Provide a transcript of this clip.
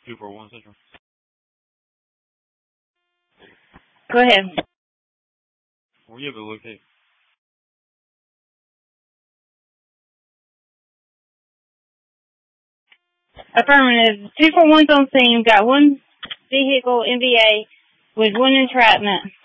241 Central. Go ahead. Where you have it located? Affirmative. 241's on scene. Got one vehicle, NVA, with one entrapment.